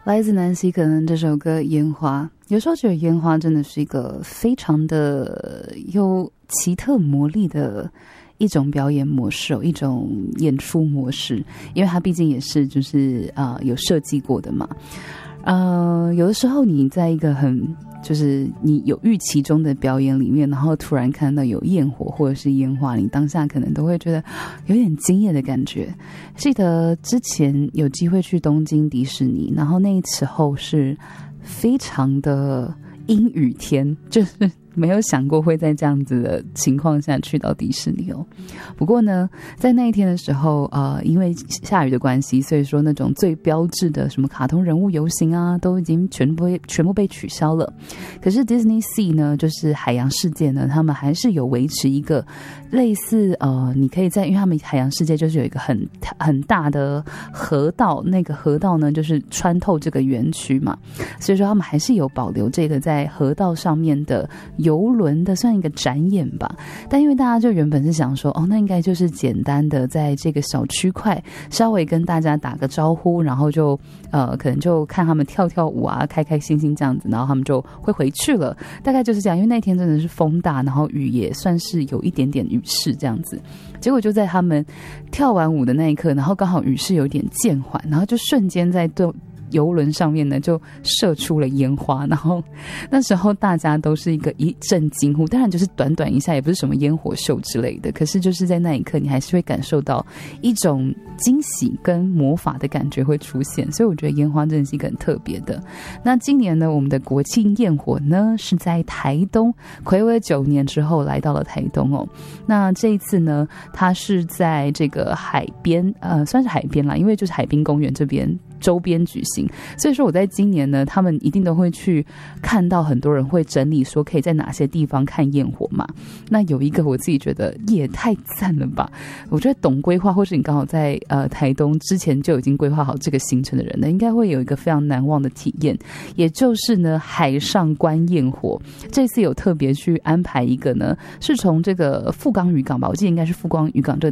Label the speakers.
Speaker 1: 来自南希可能这首歌《烟花》，有时候觉得烟花真的是一个非常的有奇特魔力的一种表演模式，一种演出模式，因为它毕竟也是就是有设计过的嘛。有的时候你在一个就是你有预期中的表演里面，然后突然看到有焰火或者是烟花，你当下可能都会觉得有点惊艳的感觉。记得之前有机会去东京迪士尼，然后那时候是非常的阴雨天，就是没有想过会在这样子的情况下去到迪士尼哦。不过呢，在那一天的时候，因为下雨的关系，所以说那种最标志的什么卡通人物游行啊，都已经全部被取消了。可是 Disney Sea 呢，就是海洋世界呢，他们还是有维持一个类似你可以在，因为他们海洋世界就是有一个很大的河道，那个河道呢就是穿透这个园区嘛，所以说他们还是有保留这个在河道上面的游轮的算一个展演吧。但因为大家就原本是想说那应该就是简单的在这个小区块稍微跟大家打个招呼，然后就可能就看他们跳跳舞啊，开开心心这样子，然后他们就会回去了，大概就是这样。因为那天真的是风大，然后雨也算是有一点点雨势这样子。结果就在他们跳完舞的那一刻，然后刚好雨势有点渐缓，然后就瞬间在游轮上面呢就射出了烟花，然后那时候大家都是一阵惊呼，当然就是短短一下，也不是什么烟火秀之类的，可是就是在那一刻你还是会感受到一种惊喜跟魔法的感觉会出现，所以我觉得烟花真的是一个很特别的。那今年呢，我们的国庆焰火呢是在台东，睽违9年之后来到了台东哦。那这一次呢，它是在这个海边，算是海边啦，因为就是海滨公园这边周边举行，所以说我在今年呢，他们一定都会去看到很多人会整理说可以在哪些地方看焰火嘛。那有一个我自己觉得也太赞了吧，我觉得懂规划或是你刚好在台东之前就已经规划好这个行程的人呢，应该会有一个非常难忘的体验，也就是呢海上观焰火。这次有特别去安排一个呢，是从这个富冈渔港吧，我记得应该是富冈渔港这个